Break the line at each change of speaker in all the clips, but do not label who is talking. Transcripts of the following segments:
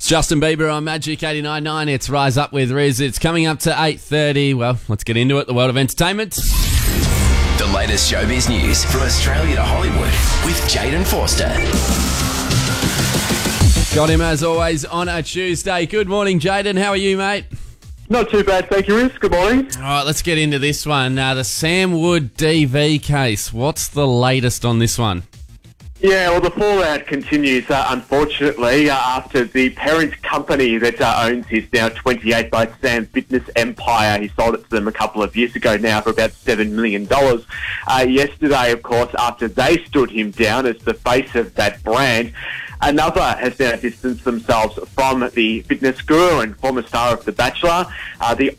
Justin Bieber on Magic 89.9. It's Rise Up with Riz. It's coming up to 8:30. Well, let's get into it. The world of entertainment.
The latest showbiz news from Australia to Hollywood with Jaden Forster.
Got him as always on a Tuesday. Good morning, Jaden. How are you, mate?
Not too bad, thank you, Riz. Good morning.
All right, let's get into this one. The Sam Wood DV case. What's the latest on this one?
Yeah, well, the fallout continues, unfortunately, after the parent company that owns his now 28 by Sam fitness empire. He sold it to them a couple of years ago now for about $7 million. Yesterday, of course, after they stood him down as the face of that brand, another has now distanced themselves from the fitness guru and former star of The Bachelor. The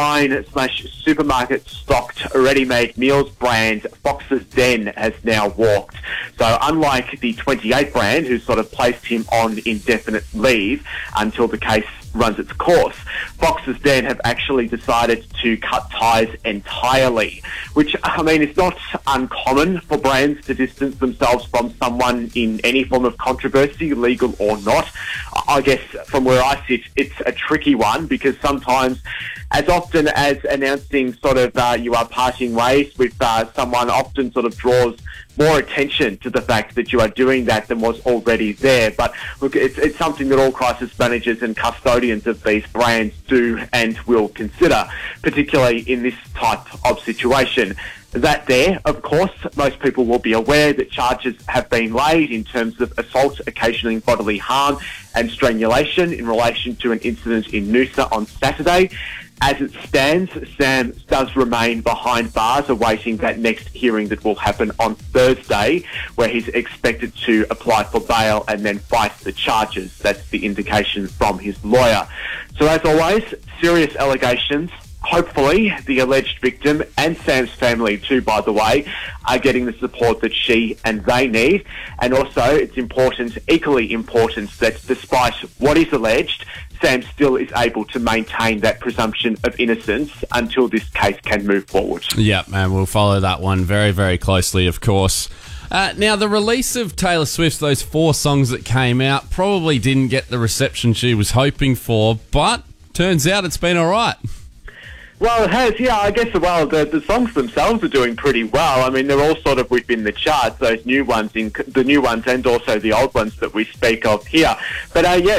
online/supermarket stocked ready-made meals brand Fox's Den has now walked. So unlike the 28 brand, who sort of placed him on indefinite leave until the case runs its course, Fox's Den have actually decided to cut ties entirely, which, I mean, it's not uncommon for brands to distance themselves from someone in any form of controversy, legal or not. I guess from where I sit, it's a tricky one because sometimes, as often as announcing sort of you are parting ways with someone often sort of draws more attention to the fact that you are doing that than was already there. But look, it's something that all crisis managers and custodians of these brands do and will consider, particularly in this type of situation. That there, of course, most people will be aware that charges have been laid in terms of assault, occasioning bodily harm and strangulation in relation to an incident in Noosa on Saturday. As it stands, Sam does remain behind bars awaiting that next hearing that will happen on Thursday, where he's expected to apply for bail and then fight the charges. That's the indication from his lawyer. So as always, serious allegations. Hopefully, the alleged victim and Sam's family too, by the way, are getting the support that she and they need. And also, it's important, equally important, that despite what is alleged, Sam still is able to maintain that presumption of innocence until this case can move forward.
Yep, and we'll follow that one very, very closely, of course. Now, the release of Taylor Swift's, those 4 songs that came out, probably didn't get the reception she was hoping for, but turns out it's been all right.
Well, it has, yeah. I guess, well, the songs themselves are doing pretty well. I mean, they're all sort of within the charts, those new ones, the new ones and also the old ones that we speak of here. But, yeah,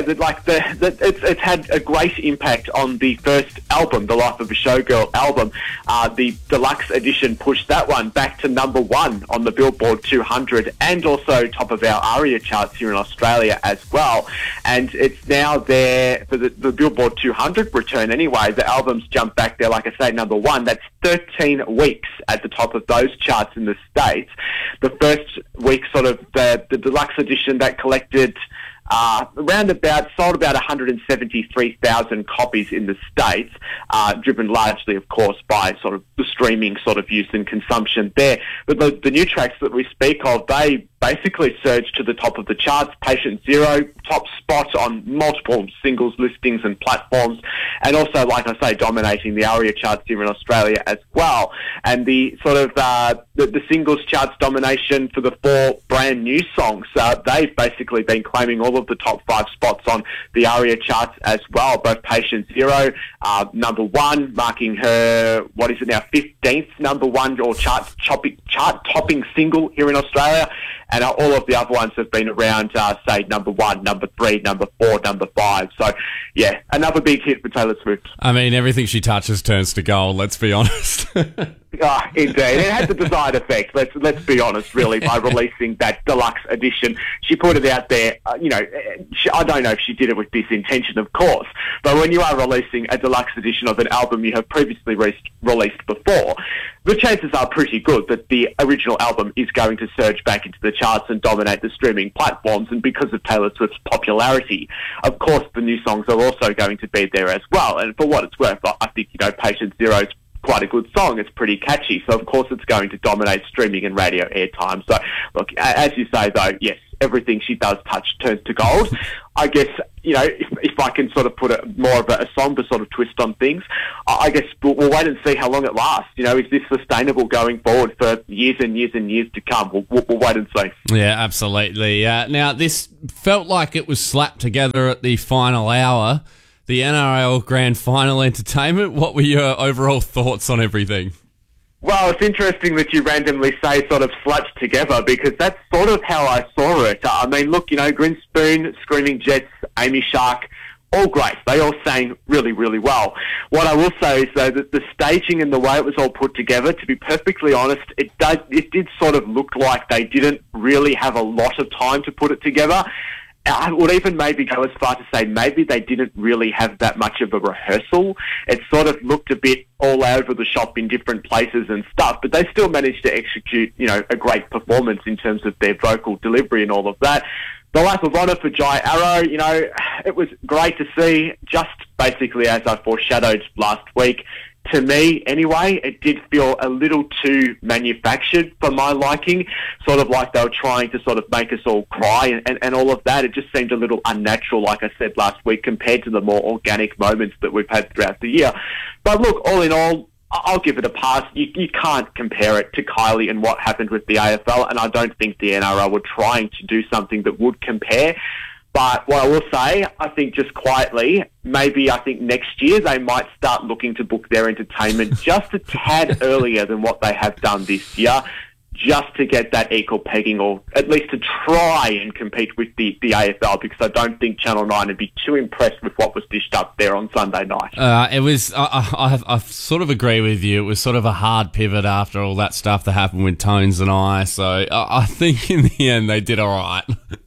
it's had a great impact on the first album, the Life of a Showgirl album. The deluxe edition pushed that one back to number 1 on the Billboard 200 and also top of our ARIA charts here in Australia as well. And it's now there for the Billboard 200 return anyway. The album's jumped back there, like I say, number 1. That's 13 weeks at the top of those charts in the States. The first week, sort of the deluxe edition, that collected sold about 173,000 copies in the States, driven largely, of course, by sort of the streaming sort of use and consumption there. But the new tracks that we speak of, they basically surged to the top of the charts. Patient Zero, top spot on multiple singles listings and platforms, and also, like I say, dominating the ARIA charts here in Australia as well. And the sort of the singles charts domination for the 4 brand new songs, they've basically been claiming all of the top 5 spots on the ARIA charts as well. Both Patient Zero, number 1, marking her, what is it now, 15th number 1 or chart-topping single here in Australia. And all of the other ones have been around, say, number 1, number 3, number 4, number 5. So, yeah, another big hit for Taylor Swift.
I mean, everything she touches turns to gold, let's be honest.
Indeed. It had the desired effect, let's be honest, really, by releasing that deluxe edition. She put it out there, I don't know if she did it with this intention, of course, but when you are releasing a deluxe edition of an album you have previously released before, the chances are pretty good that the original album is going to surge back into the charts and dominate the streaming platforms. And because of Taylor Swift's popularity, of course, the new songs are also going to be there as well. And for what it's worth, I think, Patient Zero's quite a good song. It's pretty catchy. So, of course, it's going to dominate streaming and radio airtime. So, look, as you say, though, yes, everything she does touch turns to gold. I guess, if if I can sort of put more of a somber sort of twist on things, I guess we'll wait and see how long it lasts. Is this sustainable going forward for years and years and years to come? We'll wait and see.
Yeah, absolutely. Now, this felt like it was slapped together at the final hour, the NRL Grand Final entertainment. What were your overall thoughts on everything?
Well, it's interesting that you randomly say sort of slapped together, because that's sort of how I saw it. I mean, look, Grinspoon, Screaming Jets, Amy Shark, all great. They all sang really, really well. What I will say is, though, that the staging and the way it was all put together, to be perfectly honest, it did sort of look like they didn't really have a lot of time to put it together. I would even maybe go as far to say maybe they didn't really have that much of a rehearsal. It sort of looked a bit all over the shop in different places and stuff, but they still managed to execute, a great performance in terms of their vocal delivery and all of that. The Lap of Honour for Jai Arrow, it was great to see, just basically as I foreshadowed last week. To me, anyway, it did feel a little too manufactured for my liking, sort of like they were trying to sort of make us all cry and all of that. It just seemed a little unnatural, like I said last week, compared to the more organic moments that we've had throughout the year. But look, all in all, I'll give it a pass. You can't compare it to Kylie and what happened with the AFL, and I don't think the NRL were trying to do something that would compare. But what I will say, I think just quietly, maybe I think next year they might start looking to book their entertainment just a tad earlier than what they have done this year, just to get that equal pegging, or at least to try and compete with the AFL, because I don't think Channel 9 would be too impressed with what was dished up there on Sunday night.
It was, I sort of agree with you. It was sort of a hard pivot after all that stuff that happened with Tones and I, so I think in the end they did all right.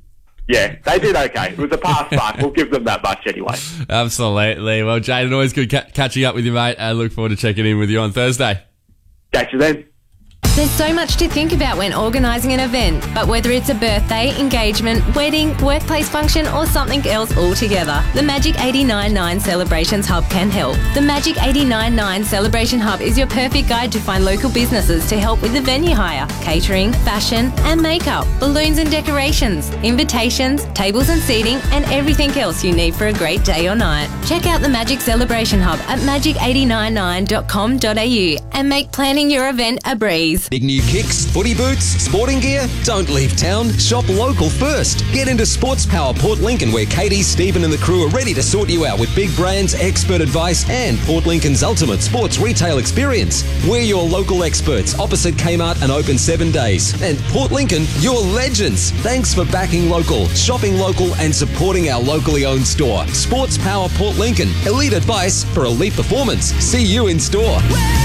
Yeah, they did okay. It was a pass mark. We'll give them that much anyway.
Absolutely. Well, Jayden, always good catching up with you, mate. I look forward to checking in with you on Thursday.
Catch you then.
There's so much to think about when organising an event, but whether it's a birthday, engagement, wedding, workplace function or something else altogether, the Magic 89.9 Celebrations Hub can help. The Magic 89.9 Celebration Hub is your perfect guide to find local businesses to help with the venue hire, catering, fashion and makeup, balloons and decorations, invitations, tables and seating and everything else you need for a great day or night. Check out the Magic Celebration Hub at magic899.com.au and make planning your event a breeze.
Big new kicks, footy boots, sporting gear? Don't leave town. Shop local first. Get into Sports Power Port Lincoln, where Katie, Stephen and the crew are ready to sort you out with big brands, expert advice and Port Lincoln's ultimate sports retail experience. We're your local experts opposite Kmart and open 7 days. And Port Lincoln, your legends. Thanks for backing local, shopping local and supporting our locally owned store. Sports Power Port Lincoln. Elite advice for elite performance. See you in store.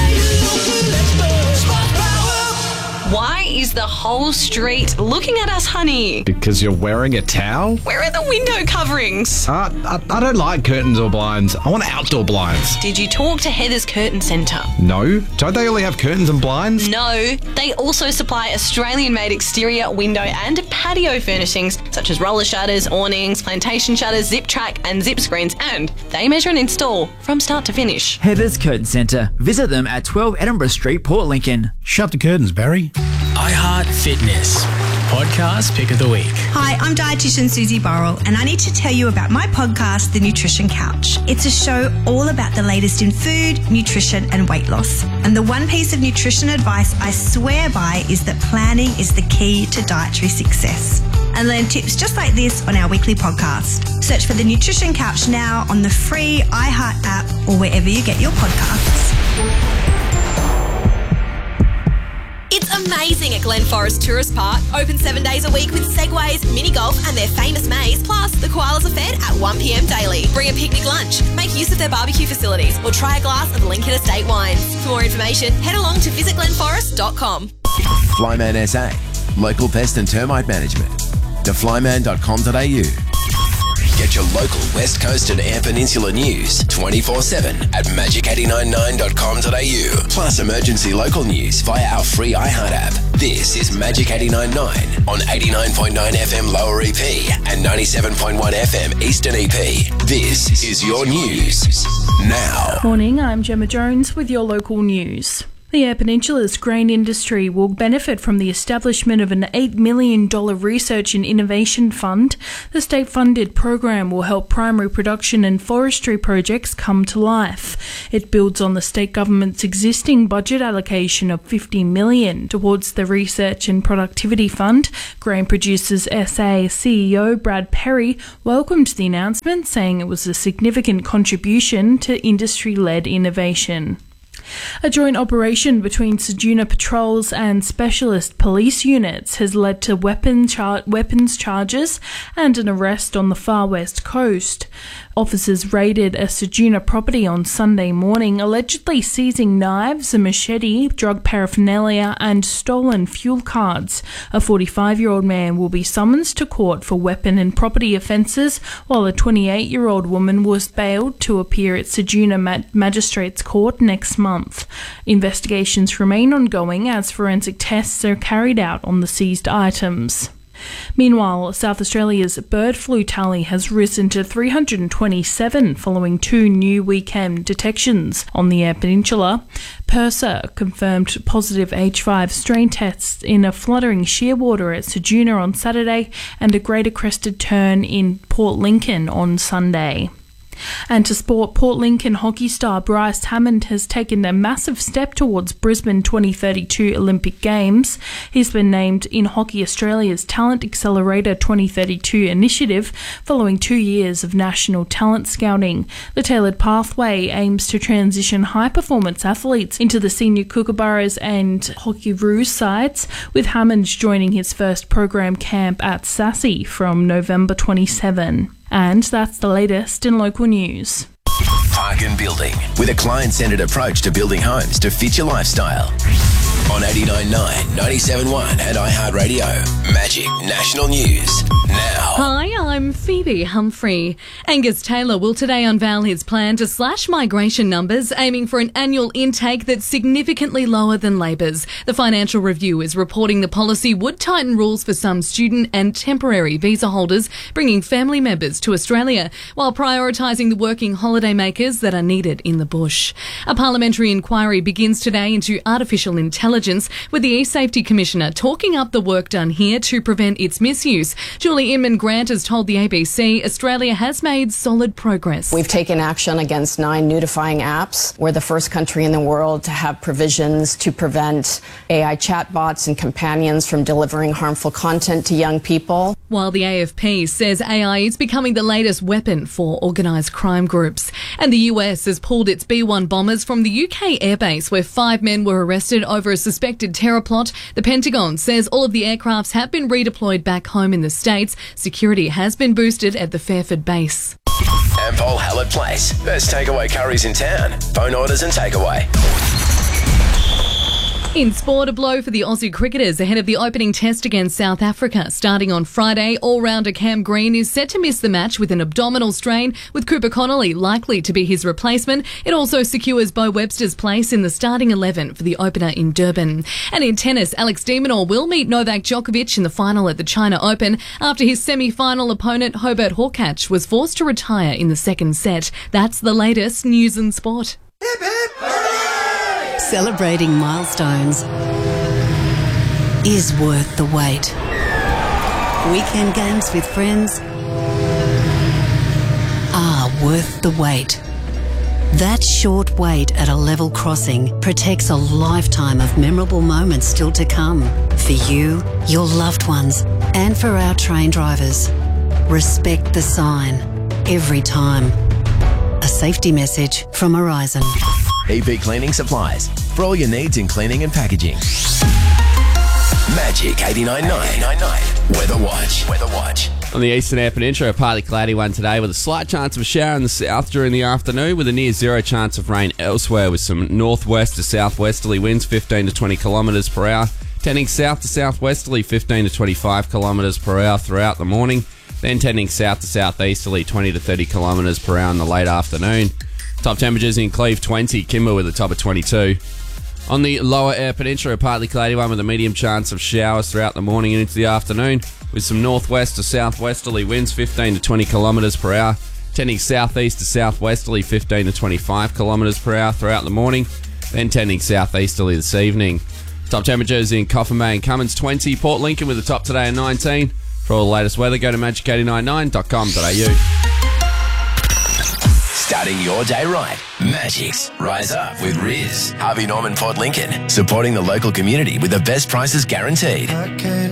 Why is the whole street looking at us, honey?
Because you're wearing a towel?
Where are the window coverings?
I don't like curtains or blinds. I want outdoor blinds.
Did you talk to Heather's Curtain Centre?
No. Don't they only have curtains and blinds?
No. They also supply Australian-made exterior, window and patio furnishings, such as roller shutters, awnings, plantation shutters, zip track and zip screens, and they measure and install from start to finish.
Heather's Curtain Centre. Visit them at 12 Edinburgh Street, Port Lincoln.
Shut the curtains, Barry.
iHeart Fitness Podcast Pick of the Week.
Hi, I'm dietitian Susie Burrell and I need to tell you about my podcast, The Nutrition Couch. It's a show all about the latest in food, nutrition and weight loss. And the one piece of nutrition advice I swear by is that planning is the key to dietary success. And learn tips just like this on our weekly podcast. Search for The Nutrition Couch now on the free iHeart app or wherever you get your podcasts.
It's amazing at Glen Forest Tourist Park. Open 7 days a week with segways, mini golf and their famous maze. Plus, the koalas are fed at 1 p.m. daily. Bring a picnic lunch, make use of their barbecue facilities or try a glass of Lincoln Estate wines. For more information, head along to visitglenforest.com.
Flyman SA, local pest and termite management. Flyman.com.au. Get your local West Coast and Eyre Peninsula news 24/7 at magic899.com.au. Plus emergency local news via our free iHeart app. This is Magic 89.9 on 89.9 FM Lower EP and 97.1 FM Eastern EP. This is your news now.
Morning, I'm Gemma Jones with your local news.
The Eyre Peninsula's grain industry will benefit from the establishment of an $8 million research and innovation fund. The state-funded program will help primary production and forestry projects come to life. It builds on the state government's existing budget allocation of $50 million towards the Research and Productivity Fund. Grain Producers SA CEO Brad Perry welcomed the announcement, saying it was a significant contribution to industry-led innovation. A joint operation between Ceduna Patrols and specialist police units has led to weapons charges and an arrest on the far west coast. Officers raided a Ceduna property on Sunday morning, allegedly seizing knives, a machete, drug paraphernalia and stolen fuel cards. A 45-year-old man will be summoned to court for weapon and property offences, while a 28-year-old woman was bailed to appear at Ceduna Magistrates Court next month. Investigations remain ongoing as forensic tests are carried out on the seized items. Meanwhile, South Australia's bird flu tally has risen to 327 following 2 new weekend detections on the Eyre Peninsula. PIRSA confirmed positive H5 strain tests in a fluttering shearwater at Ceduna on Saturday and a greater crested tern in Port Lincoln on Sunday. And to sport, Port Lincoln hockey star Bryce Hammond has taken a massive step towards Brisbane 2032 Olympic Games. He's been named in Hockey Australia's Talent Accelerator 2032 initiative following 2 years of national talent scouting. The tailored pathway aims to transition high-performance athletes into the senior Kookaburras and Hockeyroos sides, with Hammond joining his first program camp at Sassy from November 27. And that's the latest in local news.
Park and Building, with a client-centred approach to building homes to fit your lifestyle. On 89.9, 97.1 and iHeartRadio. Magic National News now.
Hi, I'm Phoebe Humphrey. Angus Taylor will today unveil his plan to slash migration numbers, aiming for an annual intake that's significantly lower than Labor's. The Financial Review is reporting the policy would tighten rules for some student and temporary visa holders bringing family members to Australia, while prioritising the working holidaymakers that are needed in the bush. A parliamentary inquiry begins today into artificial intelligence, with the E-Safety Commissioner talking up the work done here to prevent its misuse. Julie Inman-Grant has told the ABC Australia has made solid progress.
We've taken action against 9 nudifying apps. We're the first country in the world to have provisions to prevent AI chatbots and companions from delivering harmful content to young people.
While the AFP says AI is becoming the latest weapon for organised crime groups. And the US has pulled its B-1 bombers from the UK airbase, where 5 men were arrested over a suspected terror plot. The Pentagon says all of the aircrafts have been redeployed back home in the States. Security has been boosted at the Fairford base.
Ampol Hallett Place. Best takeaway curries in town. Phone orders and takeaway.
In sport, a blow for the Aussie cricketers ahead of the opening test against South Africa. Starting on Friday, all-rounder Cam Green is set to miss the match with an abdominal strain, with Cooper Connolly likely to be his replacement. It also secures Bo Webster's place in the starting 11 for the opener in Durban. And in tennis, Alex de Minaur will meet Novak Djokovic in the final at the China Open after his semi-final opponent Hobart Hurkacz was forced to retire in the second set. That's the latest news and sport.
Hip, hip, celebrating milestones is worth the wait. Weekend games with friends are worth the wait. That short wait at a level crossing protects a lifetime of memorable moments still to come. For you, your loved ones, and for our train drivers. Respect the sign every time. A safety message from Horizon.
EP Cleaning Supplies, for all your needs in cleaning and packaging. Magic 89.9. Weather Watch.
On the eastern Eyre Peninsula, a partly cloudy one today with a slight chance of a shower in the south during the afternoon, with a near zero chance of rain elsewhere, with some northwest to southwesterly winds 15 to 20 kilometres per hour, tending south to southwesterly 15 to 25 kilometres per hour throughout the morning, then tending south to southeasterly 20 to 30 kilometres per hour in the late afternoon. Top temperatures in Cleve 20, Kimber with a top of 22. On the lower Eyre Peninsula, a partly cloudy one with a medium chance of showers throughout the morning and into the afternoon, with some northwest to southwesterly winds 15 to 20 kilometres per hour, tending southeast to southwesterly 15 to 25 kilometres per hour throughout the morning, then tending southeasterly this evening. Top temperatures in Coffin Bay and Cummins 20, Port Lincoln with the top today at 19. For all the latest weather, go to magic899.com.au.
Starting your day right. Magic's Rise Up with Riz. Harvey Norman Port Lincoln. Supporting the local community with the best prices guaranteed.